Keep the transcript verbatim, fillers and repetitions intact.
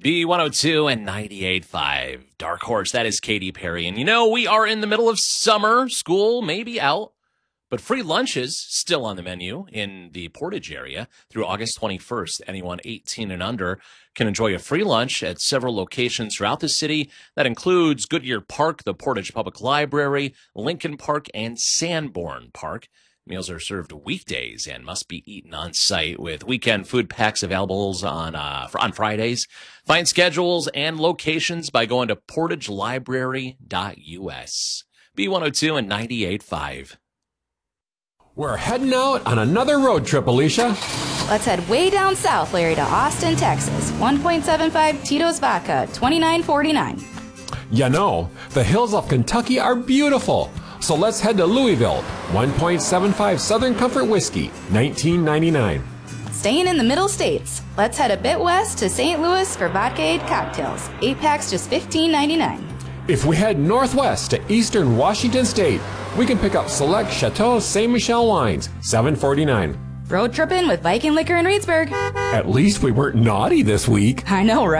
B one oh two and ninety-eight point five. Dark Horse, that is Katy Perry. And you know, we are in the middle of summer. School may be out, but free lunches still on the menu in the Portage area through August twenty-first. Anyone eighteen and under can enjoy a free lunch at several locations throughout the city. That includes Goodyear Park, the Portage Public Library, Lincoln Park, and Sanborn Park. Meals are served weekdays and must be eaten on site, with weekend food packs available on uh, on Fridays. Find schedules and locations by going to portage library dot U S. B one oh two and ninety-eight point five. We're heading out on another road trip, Alicia. Let's head way down south, Larry, to Austin, Texas. one point seven five Tito's Vodka, twenty-nine forty-nine. You know, the hills of Kentucky are beautiful. So let's head to Louisville. one point seven five Southern Comfort Whiskey, nineteen ninety-nine. Staying in the middle states, let's head a bit west to Saint Louis for Vodka-Aid cocktails. Eight packs, just fifteen ninety-nine. If we head northwest to eastern Washington State, we can pick up select Chateau Saint Michelle wines, seven forty-nine. Road tripping with Viking Liquor in Reedsburg. At least we weren't naughty this week. I know, right?